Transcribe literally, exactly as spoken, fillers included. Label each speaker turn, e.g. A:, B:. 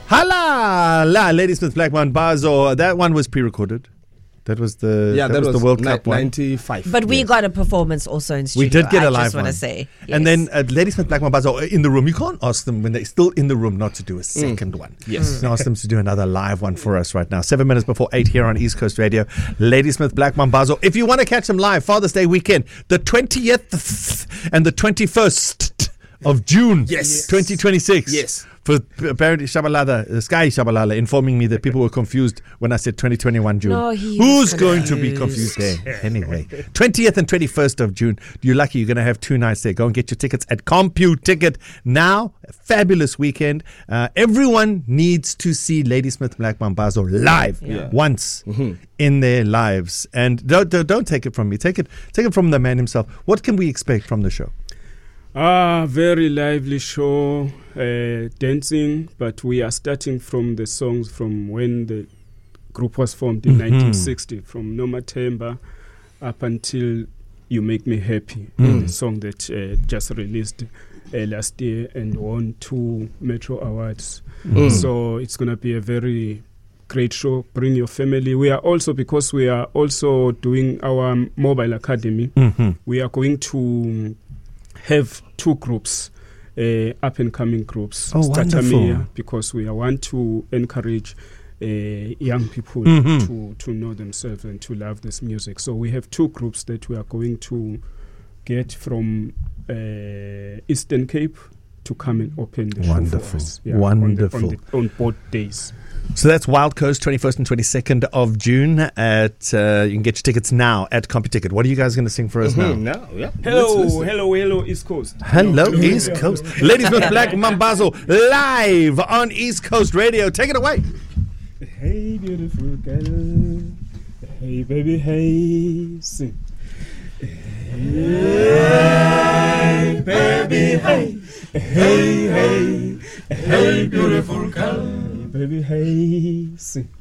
A: Hala la, Ladysmith Black Mambazo. That one was pre-recorded. That was the
B: yeah,
A: that,
B: that
A: was,
B: was
A: the World
B: ni-
A: Cup one.
B: ninety-five.
C: But we
A: yes.
C: got a performance also in studio.
A: We did get a
C: I
A: live
C: just
A: one.
C: want to say.
A: And
C: Yes.
A: then uh, Ladysmith Black Mambazo are in the room. You can't ask them when they're still in the room not to do a second mm. one.
B: Yes.
A: You can ask them to do another live one for us right now. Seven minutes before eight here on East Coast Radio. Ladysmith Black Mambazo. If you want to catch them live, Father's Day weekend, the twentieth and the twenty-first of June,
B: yes.
A: twenty twenty-six.
B: Yes.
A: For apparently Shabalala, uh, Sky Shabalala, informing me that people were confused when I said twenty twenty-one June.
C: No, he
A: Who's
C: was
A: going to be confused there? Anyway, twentieth and twenty-first of June. You're lucky you're going to have two nights there. Go and get your tickets at CompuTicket now. A fabulous weekend. Uh, everyone needs to see Ladysmith Black Mambazo live
C: Yeah.
A: once
B: Mm-hmm.
A: in their lives. And don't, don't, don't take it from me. Take it, take it from the man himself. What can we expect from the show?
D: Ah, very lively show, uh, dancing, but we are starting from the songs from when the group was formed in
A: Mm-hmm.
D: nineteen sixty, from Noma Temba up until You Make Me Happy,
A: Mm.
D: the song that uh, just released uh, last year and won two Metro Awards.
B: Mm.
D: So it's going to be a very great show. Bring your family. We are also, because we are also doing our mobile academy,
A: Mm-hmm.
D: we are going to have two groups, uh, up and coming groups.
A: Oh, wonderful.
D: Statamia, because we want to encourage uh, young people
A: Mhm.
D: to, to know themselves and to love this music. So we have two groups that we are going to get from uh, Eastern Cape to come and open the show
A: Wonderful.
D: for us.
A: Wonderful.
D: On, the, on, the, on both days.
A: So that's Wild Coast, twenty-first and twenty-second of June. At uh, you can get your tickets now at CompuTicket. What are you guys going to sing for us
B: Mm-hmm.
A: now?
B: Now, yeah.
D: Hello,
B: Let's listen.
D: hello, hello, East Coast.
A: Hello, East Coast. Ladysmith Black Mambazo live on East Coast Radio. Take it away.
D: Hey, beautiful girl. Hey, baby, hey, sing. Hey, baby, hey. Hey, hey, hey, beautiful girl. Hey, baby, hey, sing.